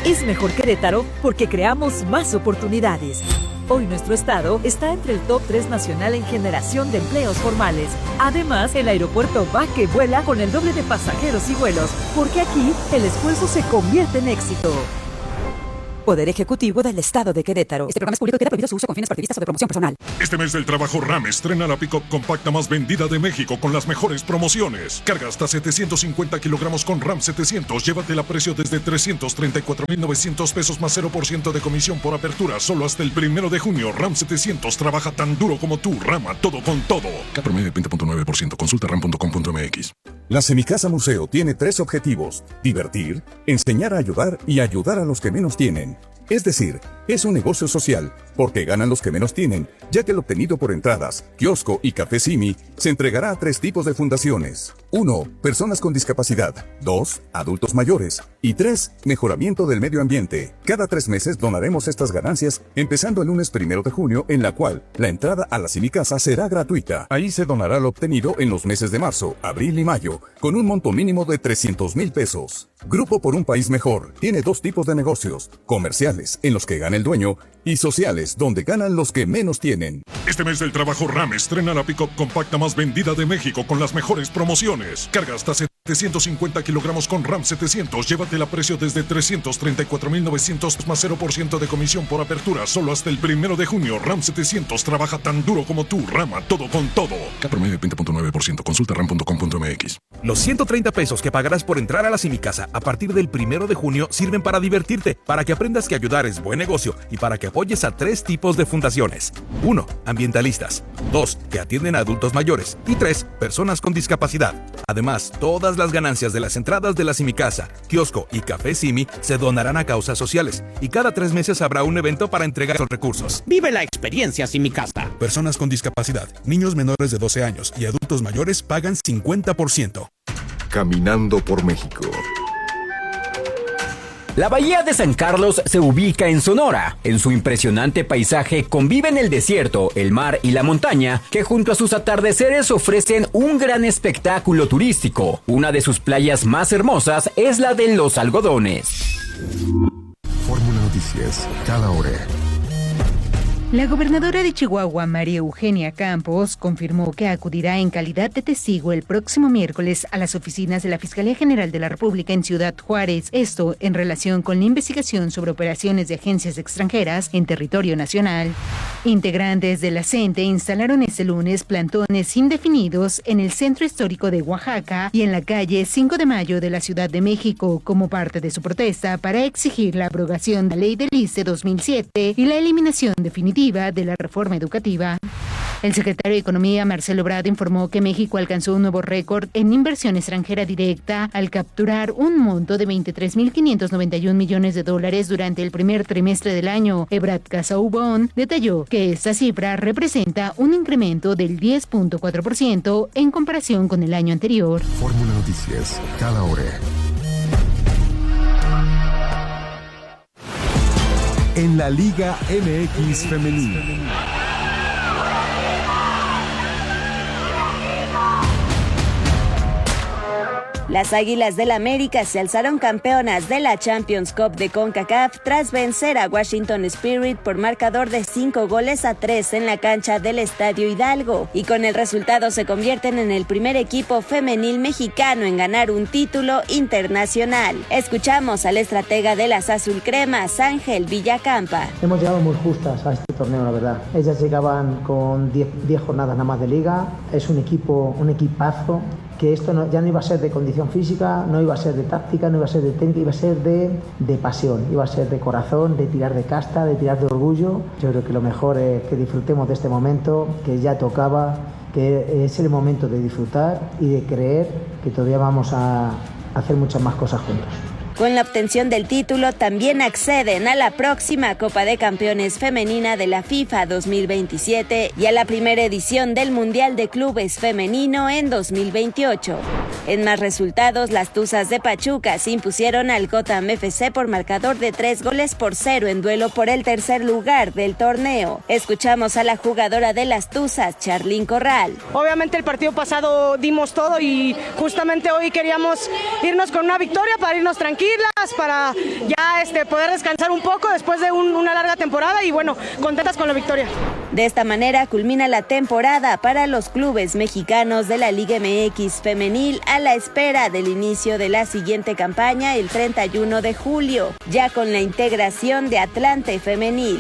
Es mejor Querétaro porque creamos más oportunidades. Hoy nuestro estado está entre el top 3 nacional en generación de empleos formales. Además, el aeropuerto va que vuela con el doble de pasajeros y vuelos, porque aquí el esfuerzo se convierte en éxito. Poder Ejecutivo del Estado de Querétaro. Este programa es público y queda prohibido su uso con fines partidistas o de promoción personal. Este mes del trabajo RAM estrena la pick-up compacta más vendida de México con las mejores promociones. Carga hasta 750 kilogramos con RAM 700. Llévatela a precio desde 334,900 pesos más 0% de comisión por apertura. Solo hasta el 1 de junio. RAM 700 trabaja tan duro como tú. Rama todo con todo. Cap promedio de 20.9%. Consulta ram.com.mx. La Semicasa Museo tiene 3 objetivos: divertir, enseñar a ayudar y ayudar a los que menos tienen. Es decir, es un negocio social, porque ganan los que menos tienen, ya que el obtenido por entradas, kiosco y café Simi se entregará a 3 tipos de fundaciones. 1. Personas con discapacidad. 2. Adultos mayores. Y 3. Mejoramiento del medio ambiente. Cada 3 meses donaremos estas ganancias, empezando el lunes 1 de junio, en la cual la entrada a la Semicasa será gratuita. Ahí se donará lo obtenido en los meses de marzo, abril y mayo, con un monto mínimo de 300,000 pesos. Grupo por un País Mejor tiene 2 tipos de negocios: comerciales, en los que gana el dueño, y sociales, donde ganan los que menos tienen. Este mes del trabajo RAM estrena la pick-up compacta más vendida de México con las mejores promociones. Carga hasta 750 kilogramos con RAM 700. Llévatela a precio desde 334,900 más 0% de comisión por apertura. Solo hasta el 1 de junio. RAM 700 trabaja tan duro como tú. Rama todo con todo. Cap promedio de 20.9%. Consulta ram.com.mx. Los 130 pesos que pagarás por entrar a la Semicasa a partir del 1 de junio sirven para divertirte, para que aprendas que ayudar es buen negocio y para que apoyes a 3 tipos de fundaciones. 1. Ambientalistas. 2. Que atienden a adultos mayores. Y 3. Personas con discapacidad. Además, todas las ganancias de las entradas de la Semicasa, kiosco y café Simi se donarán a causas sociales. Y cada 3 meses habrá un evento para entregar esos recursos. Vive la experiencia Semicasa. Personas con discapacidad, niños menores de 12 años y adultos mayores pagan 50%. Caminando por México. La bahía de San Carlos se ubica en Sonora. En su impresionante paisaje conviven el desierto, el mar y la montaña, que junto a sus atardeceres ofrecen un gran espectáculo turístico. Una de sus playas más hermosas es la de Los Algodones. Fórmula Noticias, cada hora. La gobernadora de Chihuahua, María Eugenia Campos, confirmó que acudirá en calidad de testigo el próximo miércoles a las oficinas de la Fiscalía General de la República en Ciudad Juárez. Esto en relación con la investigación sobre operaciones de agencias extranjeras en territorio nacional. Integrantes de la CENTE instalaron este lunes plantones indefinidos en el centro histórico de Oaxaca y en la calle 5 de Mayo de la Ciudad de México como parte de su protesta para exigir la abrogación de la Ley del ISSSTE 2007 y la eliminación definitiva de la reforma educativa. El secretario de Economía, Marcelo Ebrard, informó que México alcanzó un nuevo récord en inversión extranjera directa al capturar un monto de $23,591 millones durante el primer trimestre del año. Ebrard Casaubon detalló que esta cifra representa un incremento del 10.4% en comparación con el año anterior. Fórmula Noticias, cada hora. En la Liga MX Femenil. Las Águilas del América se alzaron campeonas de la Champions Cup de CONCACAF tras vencer a Washington Spirit por marcador de 5-3 en la cancha del Estadio Hidalgo, y con el resultado se convierten en el primer equipo femenil mexicano en ganar un título internacional. Escuchamos al estratega de las azulcremas, Ángel Villacampa. Hemos llegado muy justas a este torneo, la verdad. Ellas llegaban con 10 jornadas nada más de liga. Es un equipazo, que esto ya no iba a ser de condición física, no iba a ser de táctica, no iba a ser de técnica, iba a ser de pasión, iba a ser de corazón, de tirar de casta, de tirar de orgullo. Yo creo que lo mejor es que disfrutemos de este momento, que ya tocaba, que es el momento de disfrutar y de creer que todavía vamos a hacer muchas más cosas juntos. Con la obtención del título, también acceden a la próxima Copa de Campeones Femenina de la FIFA 2027 y a la primera edición del Mundial de Clubes Femenino en 2028. En más resultados, las Tuzas de Pachuca se impusieron al Gotham FC por marcador de 3-0 en duelo por el tercer lugar del torneo. Escuchamos a la jugadora de las Tuzas, Charlín Corral. Obviamente el partido pasado dimos todo y justamente hoy queríamos irnos con una victoria para irnos tranquilos tranquilas, para ya poder descansar un poco después de una larga temporada y bueno, contentas con la victoria. De esta manera culmina la temporada para los clubes mexicanos de la Liga MX femenil a la espera del inicio de la siguiente campaña el 31 de julio, ya con la integración de Atlante femenil.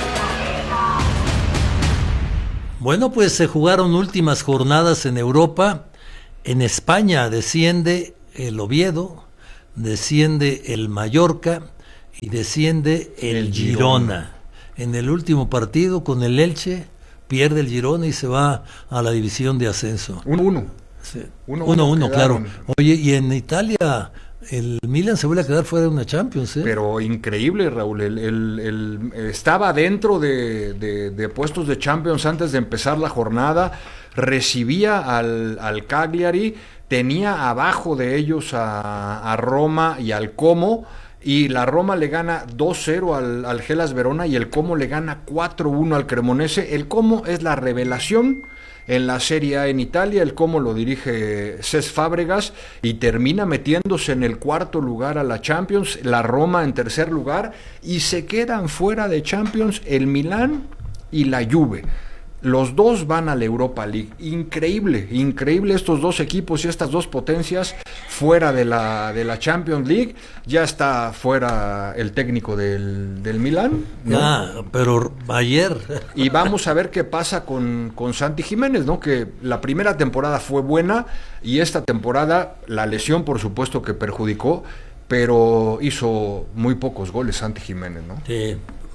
Bueno, pues se jugaron últimas jornadas en Europa. En España desciende el Oviedo, desciende el Mallorca y desciende el Girona. En el último partido con el Elche pierde el Girona y se va a la división de ascenso. 1-1. Sí. 1-1, claro. Oye, y en Italia el Milan se vuelve a quedar fuera de una Champions, ¿eh? Pero increíble, Raúl. El estaba dentro de puestos de Champions antes de empezar la jornada. Recibía al Cagliari, tenía abajo de ellos a Roma y al Como, y la Roma le gana 2-0 al Hellas Verona y el Como le gana 4-1 al Cremonese. El Como es la revelación en la Serie A en Italia. El Como lo dirige Cesc Fábregas y termina metiéndose en el 4º lugar a la Champions, la Roma en 3er lugar, y se quedan fuera de Champions el Milán y la Juve. Los dos van a la Europa League. Increíble estos dos equipos y estas dos potencias fuera de la Champions League. Ya está fuera el técnico del Milán, ¿no? Pero ayer. Y vamos a ver qué pasa con Santi Jiménez, ¿no? Que la primera temporada fue buena y esta temporada la lesión por supuesto que perjudicó, pero hizo muy pocos goles Santi Jiménez, ¿no? Sí.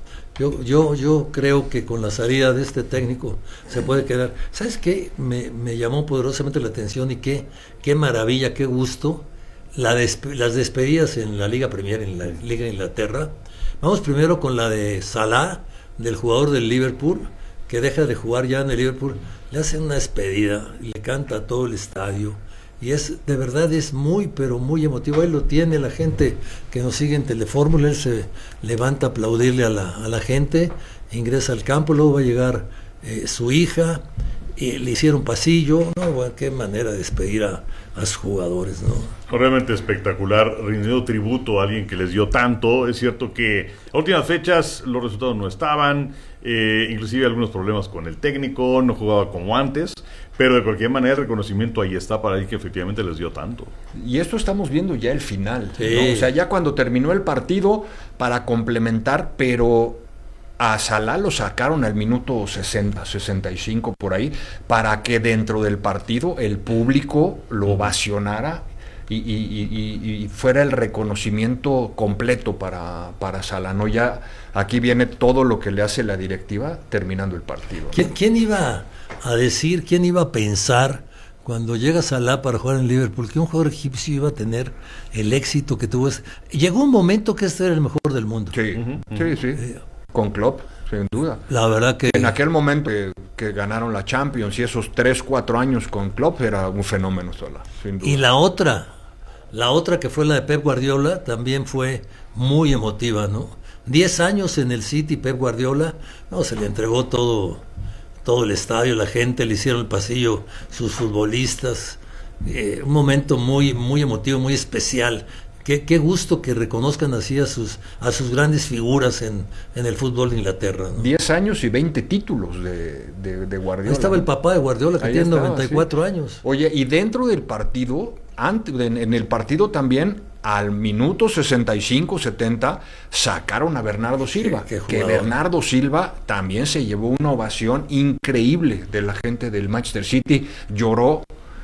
Yo creo que con la salida de este técnico se puede quedar. ¿Sabes qué? Me llamó poderosamente la atención y qué maravilla, qué gusto las despedidas en la Liga Premier, en la Liga de Inglaterra. Vamos primero con la de Salah, del jugador del Liverpool, que deja de jugar ya en el Liverpool. Le hacen una despedida, le canta a todo el estadio. Y de verdad es muy, pero muy emotivo. Ahí lo tiene la gente que nos sigue en Telefórmula. Él se levanta a aplaudirle a la gente, ingresa al campo, luego va a llegar su hija, y le hicieron pasillo. No, bueno, qué manera de despedir a sus jugadores, ¿no? Realmente espectacular, rindiendo tributo a alguien que les dio tanto. Es cierto que a últimas fechas los resultados no estaban, inclusive algunos problemas con el técnico, no jugaba como antes, pero de cualquier manera el reconocimiento ahí está para alguien que efectivamente les dio tanto. Y esto estamos viendo ya el final, sí, ¿no? O sea, ya cuando terminó el partido para complementar, pero a Salah lo sacaron al minuto 60, 65 por ahí, para que dentro del partido el público lo ovacionara y fuera el reconocimiento completo para Salah, ¿no? Ya aquí viene todo lo que le hace la directiva terminando el partido, ¿no? ¿Quién iba a decir, quién iba a pensar cuando llega Salah para jugar en Liverpool que un jugador egipcio iba a tener el éxito que tuvo? Llegó un momento que este era el mejor del mundo. Sí, sí. Con Klopp, sin duda. La verdad que en aquel momento que ganaron la Champions y esos 3-4 años con Klopp era un fenómeno Salah, sin duda. Y la otra que fue la de Pep Guardiola también fue muy emotiva, ¿no? 10 años en el City, Pep Guardiola, no, se le entregó todo el estadio, la gente, le hicieron el pasillo, sus futbolistas, un momento muy, muy emotivo, muy especial. Qué gusto que reconozcan así a sus grandes figuras en el fútbol de Inglaterra, ¿no? 10 años y 20 títulos de Guardiola. Ahí estaba el papá de Guardiola, que tiene 94 años. Oye, y dentro del partido, en el partido también, al minuto 65-70, sacaron a Bernardo Silva, que Bernardo Silva también se llevó una ovación increíble de la gente del Manchester City, lloró,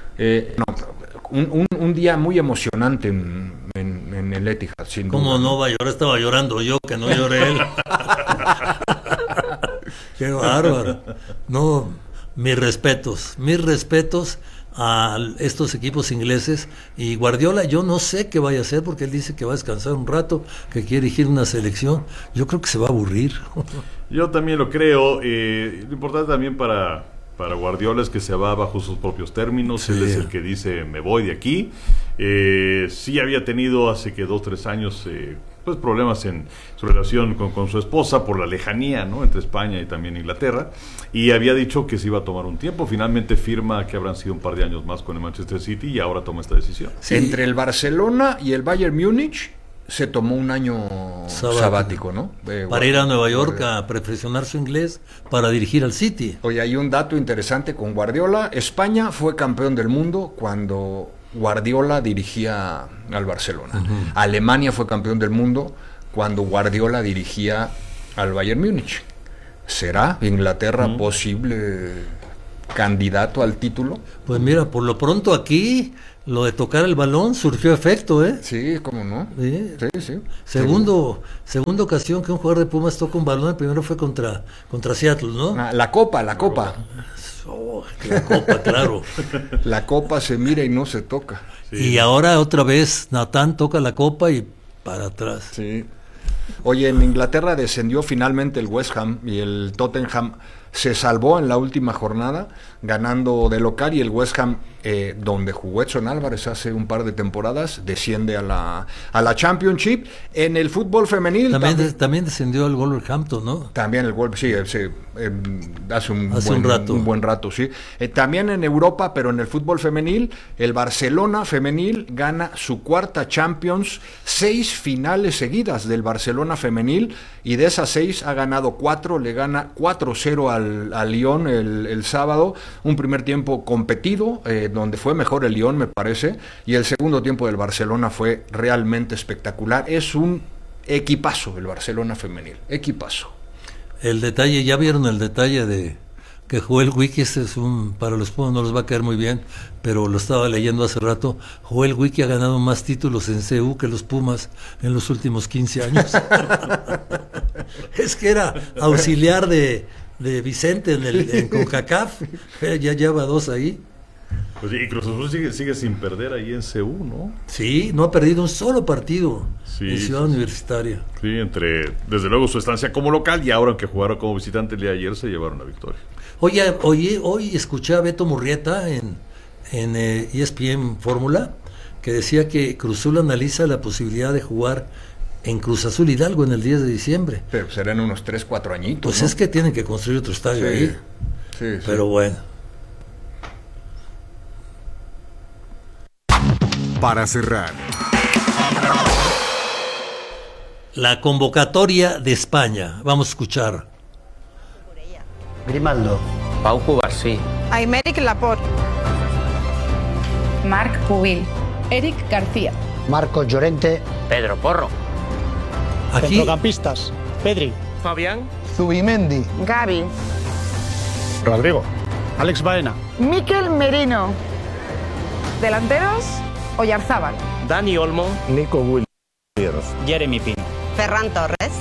un día muy emocionante en el Etihad, sin duda. ¿Cómo no va a llorar? Estaba llorando yo, que no lloré él. Qué bárbaro. No, mis respetos a estos equipos ingleses. Y Guardiola, yo no sé qué vaya a hacer, porque él dice que va a descansar un rato, que quiere dirigir una selección. Yo creo que se va a aburrir. Yo también lo creo. Lo importante también para Guardiola es que se va bajo sus propios términos. Sí. Él es el que dice, me voy de aquí. Sí había tenido hace que 2-3 años pues problemas en su relación con su esposa por la lejanía, ¿no?, entre España y también Inglaterra, y había dicho que se iba a tomar un tiempo. Finalmente firma que habrán sido un par de años más con el Manchester City y ahora toma esta decisión. Sí. Entre el Barcelona y el Bayern Múnich se tomó un año sabático, ¿no? Para ir a Nueva York a perfeccionar su inglés para dirigir al City. Oye, hay un dato interesante con Guardiola. España fue campeón del mundo cuando Guardiola dirigía al Barcelona. Alemania fue campeón del mundo cuando Guardiola dirigía al Bayern Múnich. ¿Será Inglaterra posible candidato al título? Pues mira, por lo pronto aquí lo de tocar el balón surgió efecto, ¿eh? Sí, ¿cómo no? Sí. Segunda ocasión que un jugador de Pumas toca un balón, el primero fue contra Seattle, ¿no? La copa. La copa, claro. La copa se mira y no se toca. Sí. Y ahora otra vez Natán toca la copa y para atrás. Sí. Oye, en Inglaterra descendió finalmente el West Ham y el Tottenham se salvó en la última jornada, ganando de local, y el West Ham, donde jugó Edson Álvarez hace un par de temporadas, desciende a la Championship. En el fútbol femenil también descendió el Wolverhampton, ¿no? También el Wolverhampton, hace un buen rato, sí. También en Europa, pero en el fútbol femenil, el Barcelona femenil gana su cuarta Champions, 6 finales seguidas del Barcelona femenil, y de esas 6 ha ganado 4, le gana 4-0 al Lyon el sábado, un primer tiempo competido, donde fue mejor el Lyon, me parece, y el segundo tiempo del Barcelona fue realmente espectacular. Es un equipazo el Barcelona femenil, equipazo. El detalle, ¿ya vieron el detalle de que Joel Wiki? Para los Pumas no les va a caer muy bien, pero lo estaba leyendo hace rato. Joel Wiki ha ganado más títulos en CU que los Pumas en los últimos 15 años. Es que era auxiliar de Vicente en CONCACAF, ya lleva 2 ahí. Pues y Cruz Azul sigue sin perder ahí en CU, ¿no? Sí, no ha perdido un solo partido en Ciudad Universitaria. Sí, desde luego su estancia como local, y ahora que jugaron como visitante el día de ayer se llevaron la victoria. Oye, hoy escuché a Beto Murrieta en ESPN Fórmula, que decía que Cruz Azul analiza la posibilidad de jugar en Cruz Azul Hidalgo en el 10 de diciembre. Pero serán unos 3-4 añitos, pues, ¿no? Es que tienen que construir otro estadio ahí. Sí. Pero bueno. Para cerrar, la convocatoria de España. Vamos a escuchar. Grimaldo, Pau Cubarsí, Aymeric Laporte, Marc Pubil, Eric García, Marcos Llorente, Pedro Porro. Aquí. Centrocampistas: Pedri, Fabián, Zubimendi, Gavi, Rodrigo, Alex Baena, Mikel Merino. Delanteros: Oyarzábal, Dani Olmo, Nico Williams, Jeremy Pino, Ferran Torres,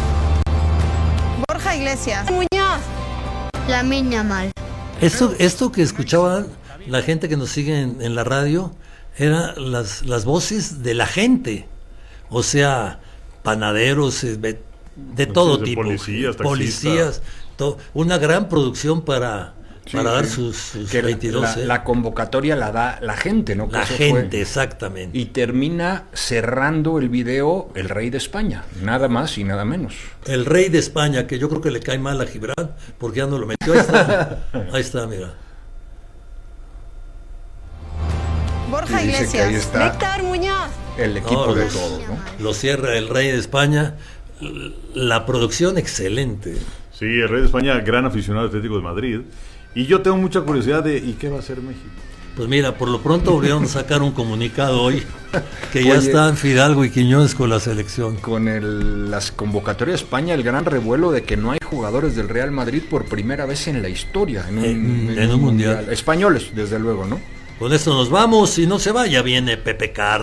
Borja Iglesias, Muñoz, Lamine Yamal. Esto que escuchaban la gente que nos sigue en la radio eran las voces de la gente, o sea, panaderos de todo tipo, policías, una gran producción para dar sus 22. La convocatoria la da la gente, ¿no? La gente, exactamente. Y termina cerrando el video el rey de España, nada más y nada menos. El rey de España, que yo creo que le cae mal a Gibran, porque ya no lo metió. Ahí está, mira. Borja Iglesias, Víctor Muñoz. El equipo de todos, ¿no? Lo cierra el rey de España. La producción excelente. Sí, el rey de España, gran aficionado al Atlético de Madrid. Y yo tengo mucha curiosidad de ¿y qué va a hacer México? Pues mira, por lo pronto volvieron a sacar un comunicado hoy que ya están Fidalgo y Quiñones con la selección. Con las convocatorias de España, el gran revuelo de que no hay jugadores del Real Madrid por primera vez en la historia en un mundial. Españoles, desde luego, ¿no? Con esto nos vamos y no se vaya, viene Pepe Carlos.